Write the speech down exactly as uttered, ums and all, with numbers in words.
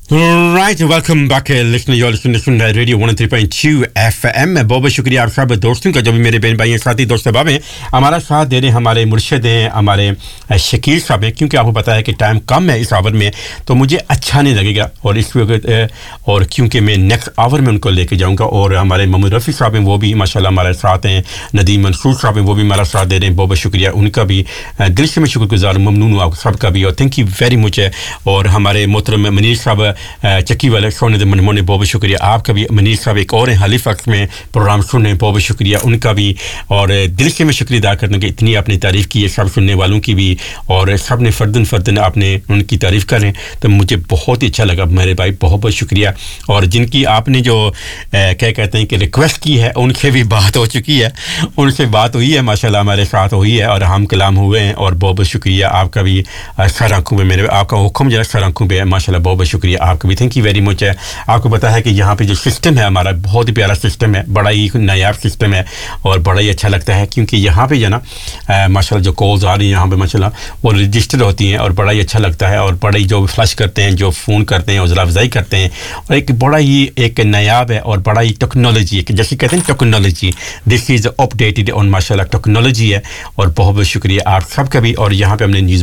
Right, welcome back, listener. You're listening to Radio one oh three point two F M. बहुत बहुत शुक्रिया आप सब दोस्तों का, जो भी मेरे बहन भाई हैं, साथी दोस्त अहबाब हैं, हमारा साथ दे रहे हैं, हमारे मुर्शिद हैं, हमारे शकील साहब हैं। क्योंकि आपको पता है कि टाइम कम है इस आवर में, तो मुझे अच्छा नहीं लगेगा, और इस वक्त और क्योंकि मैं नेक्स्ट आवर में उनको लेके जाऊंगा। और हमारे मोहम्मद रफ़ी साहब हैं, वो भी माशाल्लाह हमारे साथ हैं। नदीम मंसूर साहब हैं, वो भी हमारा साथ दे रहे हैं। बहुत बहुत शुक्रिया उनका भी, दिल से मैं शुक्रगुजार ममनून हूँ आप सबका भी, और थैंक यू वेरी मच। और हमारे मोहतरम मनीर साहब चक्की वाले सोने दे मनमोहन ने, बहुत बहुत शुक्रिया आपका भी। मनीर साहब एक और हैं हालीफैक्स में, प्रोग्राम सुनने, बहुत बहुत शुक्रिया उनका भी। और दिल से मैं शुक्रिया अदा करता हूँ कि इतनी आपने तारीफ़ की है, सब सुनने वालों की भी, और सब ने फर्दन फर्दन आपने उनकी तारीफ़ करें, तो मुझे बहुत ही अच्छा लगा मेरे भाई, बहुत बहुत शुक्रिया। और जिनकी आपने जो ए, क्या कहते हैं कि रिक्वेस्ट की है, उनसे भी बात हो चुकी है, उनसे बात हुई है माशाल्लाह, हमारे साथ हुई है, और हम कलाम हुए हैं। और बहुत बहुत शुक्रिया आपका भी, सर आँखों में मेरे आपका हुक्म जो सर आँखों पे है माशाल्लाह, बहुत बहुत शुक्रिया आपका भी, थैंक यू वेरी मच है। आपको पता है कि यहाँ पे जो सिस्टम है हमारा, बहुत ही प्यारा सिस्टम है, बड़ा ही नायाब सिस्टम है, और बड़ा ही अच्छा लगता है। क्योंकि यहाँ पे जो ना माशाल्लाह जो कॉल्स आ रही हैं यहाँ पे माशाल्लाह वो रजिस्टर होती हैं, और बड़ा ही अच्छा लगता है। और बड़ा ही जो फ्लश करते हैं, जो फ़ोन करते हैं, हौसला अफजाई करते हैं, और एक बड़ा ही एक नायाब है, और बड़ा ही टेक्नोलॉजी है, जैसे कहते हैं technology, this is updated on माशाल्लाह टेक्नोलॉजी है। और बहुत बहुत शुक्रिया आप सबका भी। और यहाँ पे हमने न्यूज़